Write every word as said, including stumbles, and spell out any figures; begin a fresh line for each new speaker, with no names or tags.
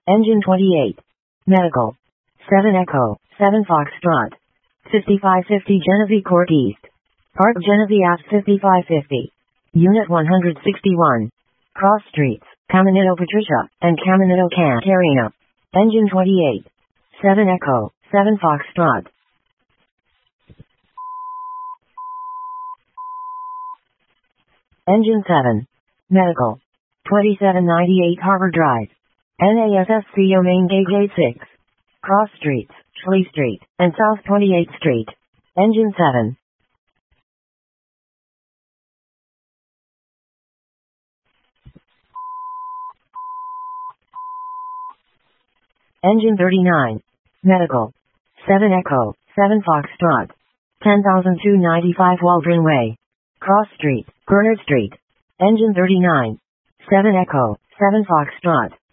Engine twenty-eight. Medical. seven Echo, seven Foxtrot. fifty-five fifty Genesee Court East. Park Genesee Ave fifty-five fifty. Unit one hundred sixty-one. Cross Streets, Caminito Patricia, and Caminito Cantarina. Engine twenty-eight. seven Echo, seven Foxtrot. Engine seven. Medical. twenty-seven ninety-eight Harbor Drive. N A S S C O Main Gauge six. Cross Streets, Schley Street, and South twenty-eighth Street. Engine seven. Engine thirty-nine. Medical. seven Echo, seven Foxtrot. ten thousand two hundred ninety-five Waldron Way. Cross Street, Bernard Street. Engine thirty-nine. seven Echo, seven Foxtrot.